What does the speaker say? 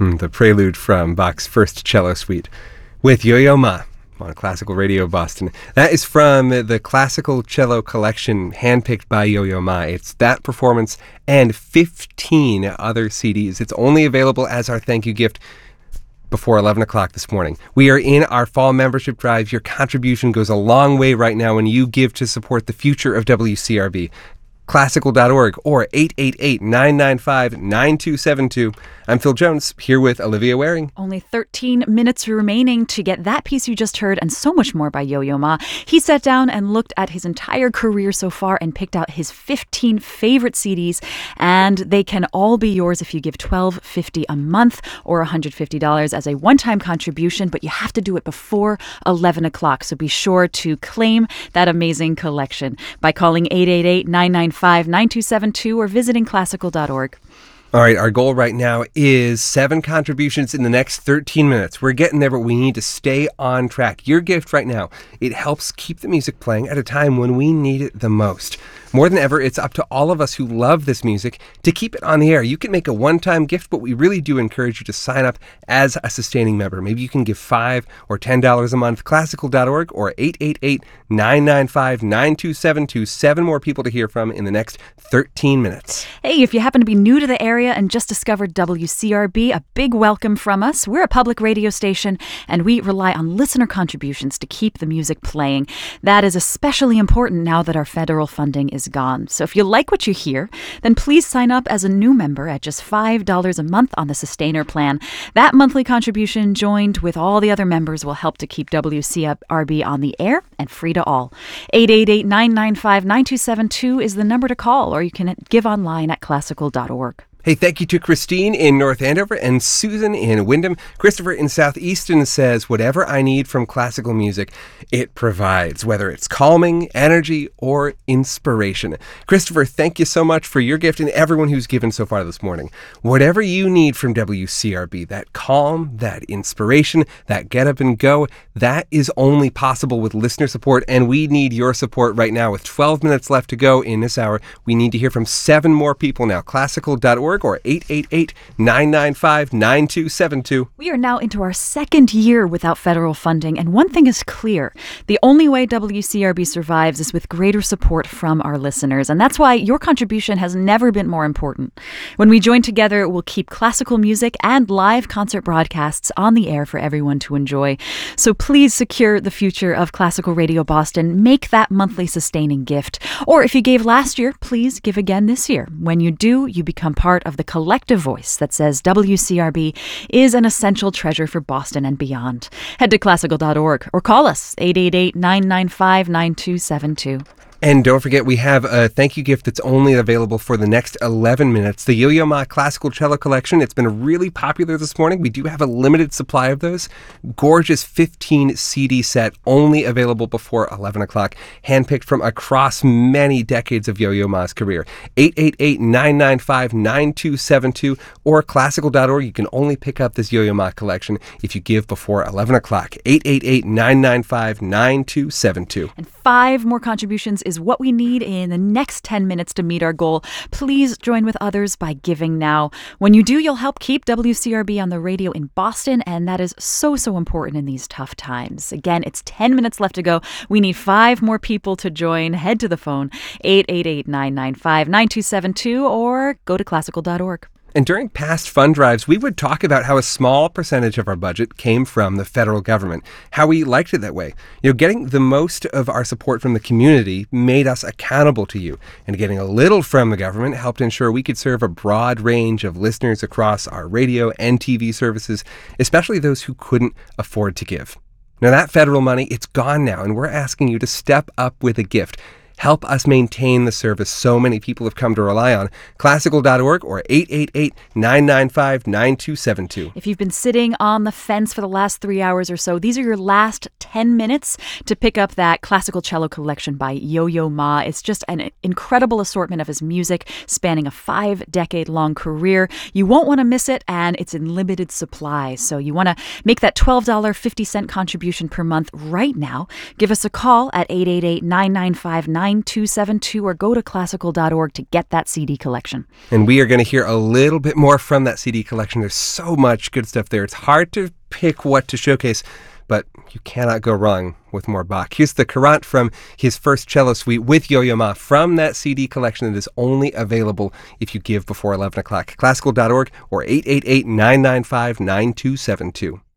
The prelude from Bach's first cello suite with Yo-Yo Ma on Classical Radio Boston. That is from the Classical Cello Collection handpicked by Yo-Yo Ma. It's that performance and 15 other CDs. It's only available as our thank you gift before 11 o'clock this morning. We are in our fall membership drive. Your contribution goes a long way right now when you give to support the future of WCRB. Classical.org or 888-995-9272. I'm Phil Jones, here with Olivia Waring. Only 13 minutes remaining to get that piece you just heard and so much more by Yo-Yo Ma. He sat down and looked at his entire career so far and picked out his 15 favorite CDs, and they can all be yours if you give $12.50 a month or $150 as a one-time contribution, but you have to do it before 11 o'clock, so be sure to claim that amazing collection by calling 888-995-9272 or visiting classical.org. All right, our goal right now is 7 contributions in the next 13 minutes. We're getting there, but we need to stay on track. Your gift right now, it helps keep the music playing at a time when we need it the most. More than ever, it's up to all of us who love this music to keep it on the air. You can make a one-time gift, but we really do encourage you to sign up as a sustaining member. Maybe you can give $5 or $10 a month. Classical.org or 888-995-9272. 7 more people to hear from in the next 13 minutes. Hey, if you happen to be new to the area and just discovered WCRB, a big welcome from us. We're a public radio station, and we rely on listener contributions to keep the music playing. That is especially important now that our federal funding is gone. So if you like what you hear, then please sign up as a new member at just $5 a month on the Sustainer plan. That monthly contribution, joined with all the other members, will help to keep WCRB on the air and free to all. 888-995-9272 is the number to call, or you can give online at classical.org. Hey, thank you to Christine in North Andover and Susan in Wyndham. Christopher in Southeastern says, whatever I need from classical music, it provides, whether it's calming, energy, or inspiration. Christopher, thank you so much for your gift and everyone who's given so far this morning. Whatever you need from WCRB, that calm, that inspiration, that get up and go, that is only possible with listener support, and we need your support right now. With 12 minutes left to go in this hour, we need to hear from 7 more people now. Classical.org or 888-995-9272. We are now into our second year without federal funding, and one thing is clear. The only way WCRB survives is with greater support from our listeners, and that's why your contribution has never been more important. When we join together, we'll keep classical music and live concert broadcasts on the air for everyone to enjoy. So please secure the future of Classical Radio Boston. Make that monthly sustaining gift. Or if you gave last year, please give again this year. When you do, you become part of the collective voice that says WCRB is an essential treasure for Boston and beyond. Head to classical.org or call us 888-995-9272. And don't forget, we have a thank you gift that's only available for the next 11 minutes. The Yo-Yo Ma Classical Cello Collection. It's been really popular this morning. We do have a limited supply of those. Gorgeous 15 CD set, only available before 11 o'clock. Handpicked from across many decades of Yo-Yo Ma's career. 888-995-9272 or classical.org. You can only pick up this Yo-Yo Ma collection if you give before 11 o'clock. 888-995-9272. And 5 more contributions is what we need in the next 10 minutes to meet our goal. Please join with others by giving now. When you do, you'll help keep WCRB on the radio in Boston, and that is so important in these tough times. Again, it's 10 minutes left to go. We need 5 more people to join. Head to the phone, 888-995-9272, or go to classical.org. And during past fund drives, we would talk about how a small percentage of our budget came from the federal government, how we liked it that way. Getting the most of our support from the community made us accountable to you, and getting a little from the government helped ensure we could serve a broad range of listeners across our radio and TV services, especially those who couldn't afford to give. Now that federal money, it's gone now, and we're asking you to step up with a gift. Help us maintain the service so many people have come to rely on. Classical.org or 888-995-9272. If you've been sitting on the fence for the last 3 hours or so, these are your last 10 minutes to pick up that classical cello collection by Yo-Yo Ma. It's just an incredible assortment of his music spanning a 5-decade-long career. You won't want to miss it, and it's in limited supply. So you want to make that $12.50 contribution per month right now. Give us a call at 888-995-9272. 9272 or go to classical.org to get that CD collection. And we are going to hear a little bit more from that CD collection. There's so much good stuff there. It's hard to pick what to showcase, but you cannot go wrong with more Bach. Here's the Courant from his first cello suite with Yo-Yo Ma from that CD collection that is only available if you give before 11 o'clock. Classical.org or 888-995-9272.